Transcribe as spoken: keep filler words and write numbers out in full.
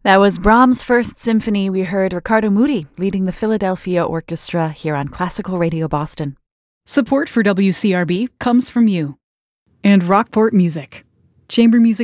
That was Brahms' First Symphony. We heard Riccardo Muti leading the Philadelphia Orchestra here on Classical Radio Boston. Support for W C R B comes from you and Rockport Music. Chamber music